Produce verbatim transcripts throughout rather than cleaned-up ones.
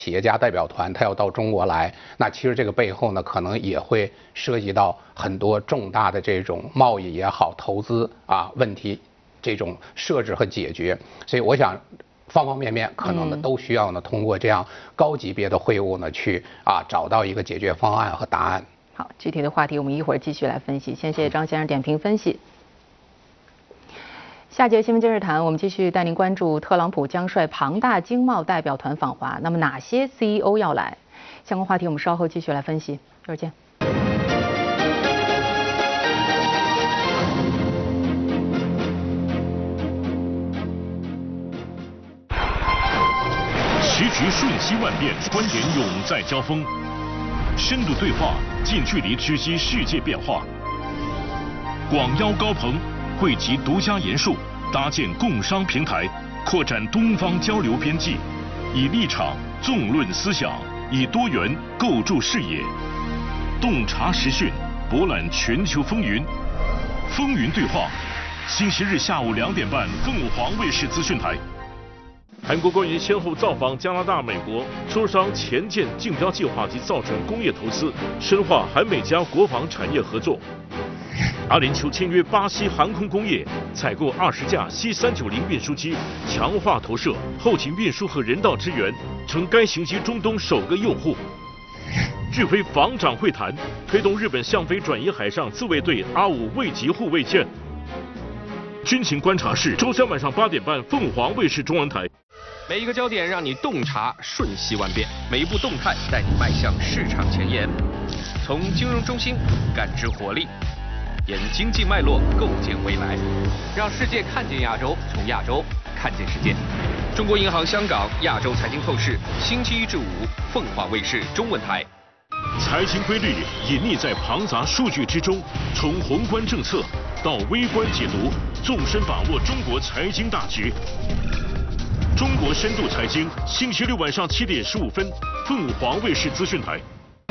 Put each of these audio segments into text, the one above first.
企业家代表团他要到中国来，那其实这个背后呢，可能也会涉及到很多重大的这种贸易也好、投资啊问题这种设置和解决。所以我想，方方面面可能呢都需要呢通过这样高级别的会晤呢去啊找到一个解决方案和答案。 好，具体的话题我们一会儿继续来分析。先谢谢张先生点评分析。下节新闻今日谈，我们继续带您关注特朗普将率庞大经贸代表团访华，那么哪些 C E O 要来？相关话题我们稍后继续来分析，一会儿见。 时局瞬息万变，观点永在交锋，深度对话，近距离直击世界变化。广邀高朋。汇集独家研述，搭建共商平台，扩展东方交流边际，以立场纵论思想，以多元构筑视野，洞察时讯，博览全球风云。风云对话，星期日下午两点半，凤凰卫视资讯台。韩国官员先后造访加拿大、美国，磋商前建竞标计划及造船工业投资，深化韩美加国防产业合作。阿联酋签约巴西航空工业，采购二十架 C 三九零运输机，强化投射、后勤运输和人道支援，成该型机中东首个用户。日菲防长会谈，推动日本向非转移海上自卫队阿五卫级护卫舰。军情观察室，周三晚上八点半，凤凰卫视中文台。 每一个焦点让你洞察瞬息万变，每一步动态带你迈向市场前沿。从金融中心感知活力，沿经济脉络构建未来，让世界看见亚洲，从亚洲看见世界。中国银行香港亚洲财经透视，星期一至五，凤凰卫视中文台。 财经规律隐匿在庞杂数据之中，从宏观政策到微观解读，纵深把握中国财经大局。中国深度财经，星期六晚上七点十五分，凤凰卫视资讯台。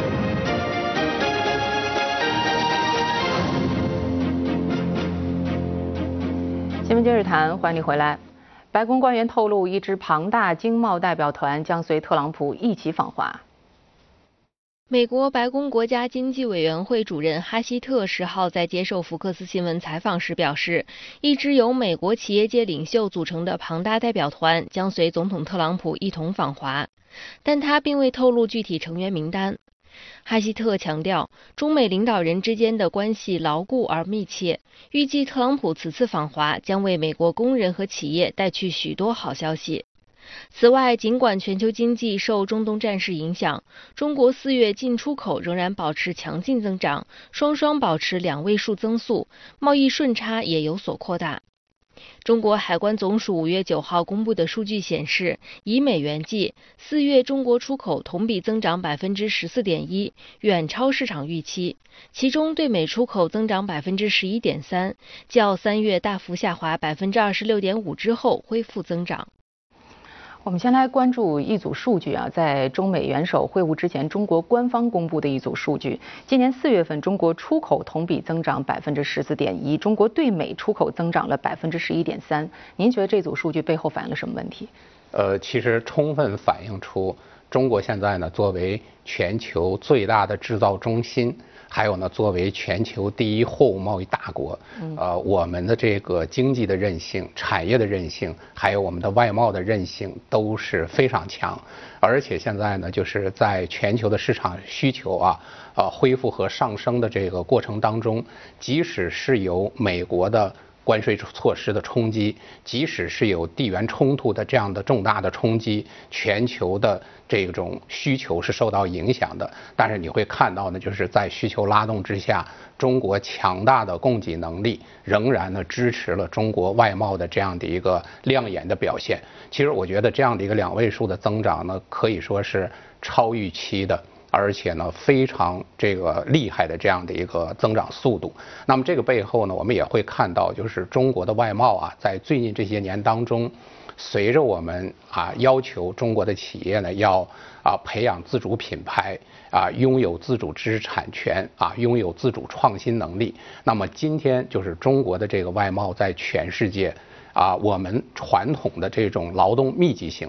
新闻今日谈，欢迎你回来。白宫官员透露，一支庞大经贸代表团将随特朗普一起访华。 美国白宫国家经济委员会主任哈希特十号在接受福克斯新闻采访时表示，一支由美国企业界领袖组成的庞大代表团将随总统特朗普一同访华，但他并未透露具体成员名单。哈希特强调，中美领导人之间的关系牢固而密切，预计特朗普此次访华将为美国工人和企业带去许多好消息。此外，尽管全球经济受中东战事影响，中国四月进出口仍然保持强劲增长，双双保持两位数增速，贸易顺差也有所扩大。中国海关总署五月九号公布的数据显示，以美元计，四月中国出口同比增长百分之十四点一，远超市场预期。其中对美出口增长百分之十一点三，较三月大幅下滑百分之二十六点五之后恢复增长。 我们先来关注一组数据啊，在中美元首会晤之前，中国官方公布的一组数据。今年四月份，中国出口同比增长百分之十四点一，中国对美出口增长了百分之十一点三。您觉得这组数据背后反映了什么问题？ 呃，其实充分反映出中国现在呢，作为全球最大的制造中心，还有呢，作为全球第一货物贸易大国，呃，我们的这个经济的韧性、产业的韧性，还有我们的外贸的韧性都是非常强。而且现在呢，就是在全球的市场需求啊，呃，恢复和上升的这个过程当中，即使是由美国的关税措施的冲击，即使是有地缘冲突的这样的重大的冲击，全球的这种需求是受到影响的。但是你会看到呢，就是在需求拉动之下，中国强大的供给能力仍然呢支持了中国外贸的这样的一个亮眼的表现。其实我觉得这样的一个两位数的增长呢，可以说是超预期的。而且呢，非常这个厉害的这样的一个增长速度。那么这个背后呢，我们也会看到，就是中国的外贸啊，在最近这些年当中，随着我们啊要求中国的企业呢要啊培养自主品牌啊，拥有自主知识产权啊，拥有自主创新能力。那么今天就是中国的这个外贸在全世界啊，我们传统的这种劳动密集型的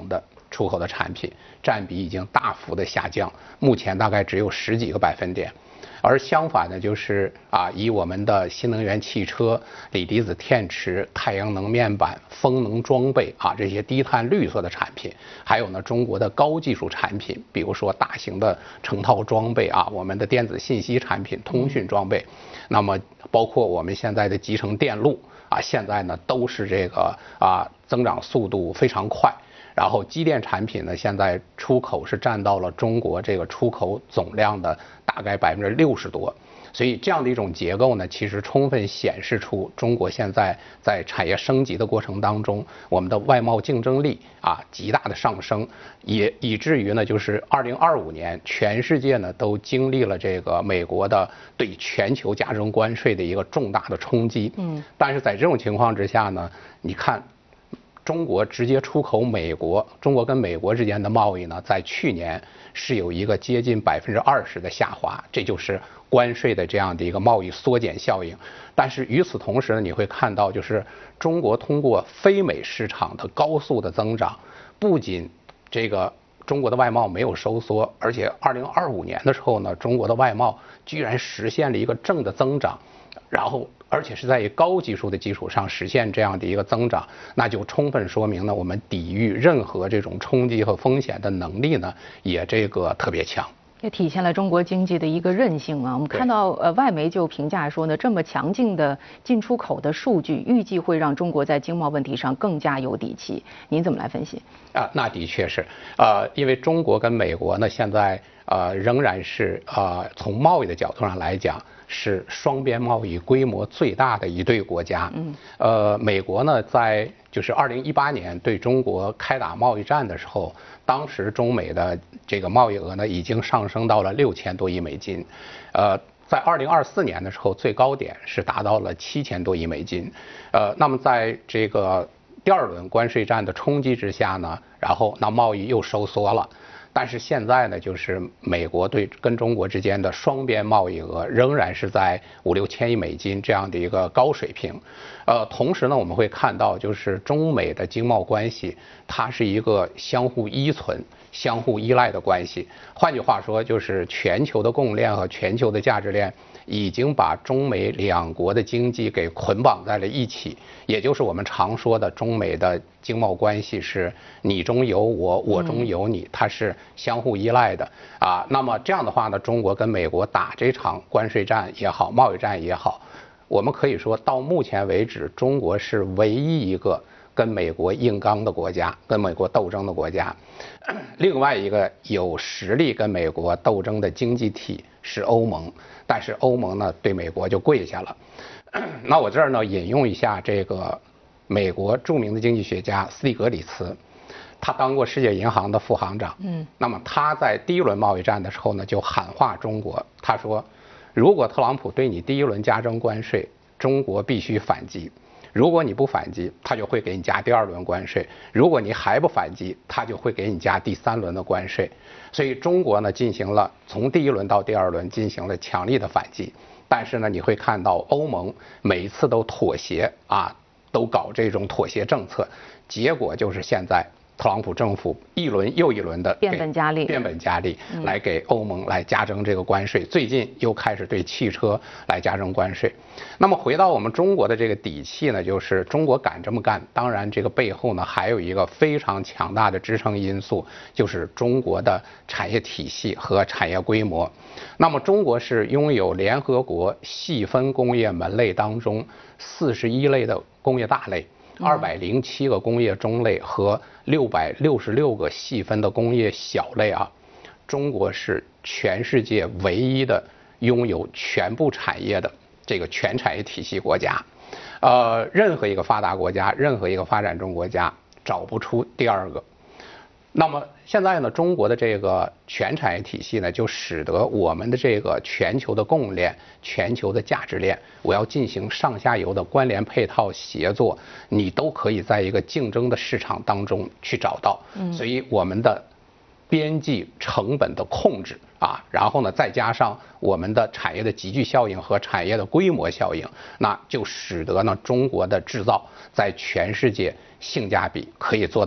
出口的产品，占比已经大幅的下降，目前大概只有十几个百分点。而相反呢，就是啊，以我们的新能源汽车、锂离子电池、太阳能面板、风能装备啊这些低碳绿色的产品，还有呢中国的高技术产品，比如说大型的成套装备啊，我们的电子信息产品、通讯装备，那么包括我们现在的集成电路啊，现在呢都是这个啊增长速度非常快。然后机电产品呢，现在出口是占到了中国这个出口总量的大概百分之六十多，所以这样的一种结构呢，其实充分显示出中国现在在产业升级的过程当中，我们的外贸竞争力啊极大的上升，也以至于呢，就是二零二五年全世界呢都经历了这个美国的对全球加征关税的一个重大的冲击。嗯，但是在这种情况之下呢，你看。中国直接出口美国，中国跟美国之间的贸易呢，在去年是有一个接近百分之二十的下滑，这就是关税的这样的一个贸易缩减效应。但是与此同时呢，你会看到，就是中国通过非美市场的高速的增长，不仅这个中国的外贸没有收缩，而且二零二五年的时候呢，中国的外贸居然实现了一个正的增长，然后。而且是在高技术的基础上实现这样的一个增长，那就充分说明呢，我们抵御任何这种冲击和风险的能力呢，也这个特别强。 也体现了中国经济的一个韧性啊。我们看到呃，外媒就评价说呢，这么强劲的进出口的数据，预计会让中国在经贸问题上更加有底气。您怎么来分析？ 啊，那的确是，呃，因为中国跟美国呢，现在呃仍然是呃从贸易的角度上来讲。是双边贸易规模最大的一对国家。嗯，呃，美国呢，在就是二零一八年对中国开打贸易战的时候，当时中美的这个贸易额呢，已经上升到了六千多亿美金。呃，在二零二四年的时候，最高点是达到了七千多亿美金。呃，那么在这个第二轮关税战的冲击之下呢，然后那贸易又收缩了。但是现在呢，就是美国对跟中国之间的双边贸易额仍然是在五六千亿美金这样的一个高水平。呃，同时呢，我们会看到，就是中美的经贸关系，它是一个相互依存、相互依赖的关系。换句话说，就是全球的供应链和全球的价值链已经把中美两国的经济给捆绑在了一起，也就是我们常说的中美的经贸关系是你中有我，我中有你，它是相互依赖的啊。那么这样的话呢，中国跟美国打这场关税战也好，贸易战也好，我们可以说到目前为止，中国是唯一一个跟美国硬刚的国家，跟美国斗争的国家。另外一个有实力跟美国斗争的经济体是欧盟，但是欧盟呢对美国就跪下了。那我这儿呢引用一下这个美国著名的经济学家斯蒂格里茨，他当过世界银行的副行长。嗯，那么他在第一轮贸易战的时候呢，就喊话中国，他说，如果特朗普对你第一轮加征关税，中国必须反击。如果你不反击，他就会给你加第二轮关税；如果你还不反击，他就会给你加第三轮的关税。所以中国呢进行了从第一轮到第二轮进行了强力的反击，但是呢你会看到欧盟每一次都妥协啊，都搞这种妥协政策，结果就是现在特朗普政府一轮又一轮的变本加厉， 变本加厉来给欧盟来加征这个关税。最近又开始对汽车来加征关税。那么回到我们中国的这个底气呢，就是中国敢这么干，当然这个背后呢还有一个非常强大的支撑因素，就是中国的产业体系和产业规模。那么中国是拥有联合国细分工业门类当中四十一类的工业大类。二百零七个工业中类和六百六十六个细分的工业小类啊，中国是全世界唯一的拥有全部产业的这个全产业体系国家。呃，任何一个发达国家，任何一个发展中国家找不出第二个。那么现在呢，中国的这个全产业体系呢，就使得我们的这个全球的供应链、全球的价值链，我要进行上下游的关联配套协作，你都可以在一个竞争的市场当中去找到。嗯，所以我们的边际成本的控制啊，然后呢，再加上我们的产业的集聚效应和产业的规模效应，那就使得呢中国的制造在全世界性价比可以做到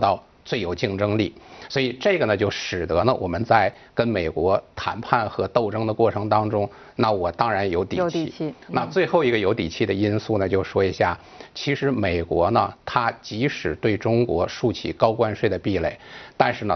最有竞争力。所以这个呢，就使得呢我们在跟美国谈判和斗争的过程当中，那我当然有底气。 有底气。嗯、 那最后一个有底气的因素呢，就说一下，其实美国呢，它即使对中国竖起高关税的壁垒，但是呢。